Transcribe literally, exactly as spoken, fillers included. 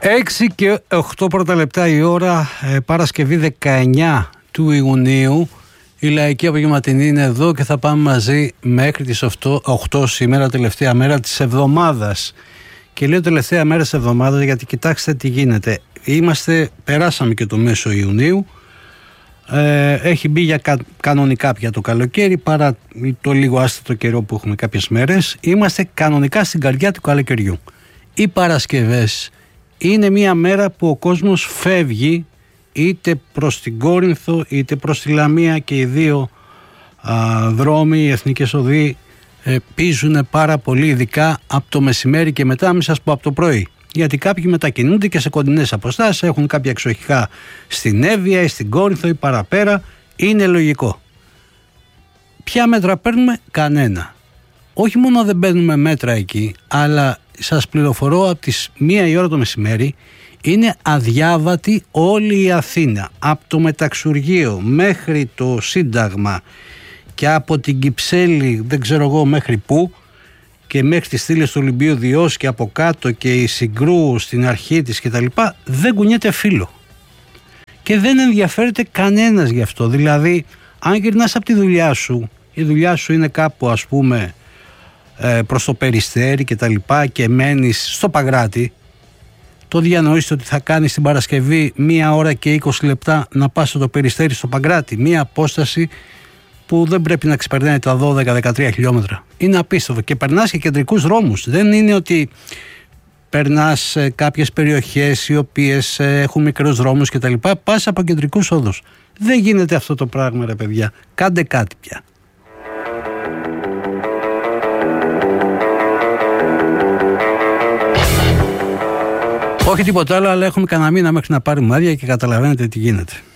έξι και οκτώ πρώτα λεπτά η ώρα, ε, Παρασκευή δεκαεννιά του Ιουνίου. Η Λαϊκή Απογευματινή είναι εδώ και θα πάμε μαζί μέχρι τις οκτώ σήμερα, τελευταία μέρα της εβδομάδας. Και λέω τελευταία μέρα της εβδομάδας γιατί κοιτάξτε τι γίνεται. Είμαστε, περάσαμε και το μέσο Ιουνίου. Ε, έχει μπει για κα, κανονικά πια το καλοκαίρι, παρά το λίγο άστατο καιρό που έχουμε κάποιες μέρες. Είμαστε κανονικά στην καρδιά του καλοκαιριού. Οι Παρασκευές είναι μια μέρα που ο κόσμος φεύγει είτε προς την Κόρινθο είτε προς τη Λαμία, και οι δύο α, δρόμοι, οι εθνικές οδοί ε, πίζουν πάρα πολύ, ειδικά από το μεσημέρι και μετά, μην σας πω από το πρωί. Γιατί κάποιοι μετακινούνται και σε κοντινές αποστάσεις, έχουν κάποια εξοχικά στην Εύβοια ή στην Κόρινθο ή παραπέρα. Είναι λογικό. Ποια μέτρα παίρνουμε? Κανένα. Όχι μόνο δεν παίρνουμε μέτρα εκεί, αλλά σας πληροφορώ από τις μία η ώρα το μεσημέρι είναι αδιάβατη όλη η Αθήνα. Από το Μεταξουργείο μέχρι το Σύνταγμα και από την Κυψέλη δεν ξέρω εγώ μέχρι πού, και μέχρι τις στήλες του Ολυμπίου Διός και από κάτω και η Συγκρού στην αρχή της και τα λοιπά, δεν κουνιέται φύλλο. Και δεν ενδιαφέρεται κανένας γι' αυτό. Δηλαδή, αν γυρνάς από τη δουλειά σου, η δουλειά σου είναι κάπου ας πούμε προς το Περιστέρι και τα λοιπά και μένεις στο Παγκράτη, το διανοείστε ότι θα κάνεις την Παρασκευή μία ώρα και είκοσι λεπτά να πας στο Περιστέρι στο Παγκράτη, μία απόσταση που δεν πρέπει να ξεπερνάει τα δώδεκα με δεκατρία χιλιόμετρα. Είναι απίστευτο. Και περνάς και κεντρικούς δρόμους. Δεν είναι ότι περνάς κάποιες περιοχές οι οποίες έχουν μικρούς δρόμους κτλ. Πας από κεντρικούς όδους. Δεν γίνεται αυτό το πράγμα, ρε παιδιά. Κάντε κάτι πια. Όχι τίποτα άλλο, αλλά έχουμε κανένα μήνα μέχρι να πάρουμε άδεια και καταλαβαίνετε τι γίνεται.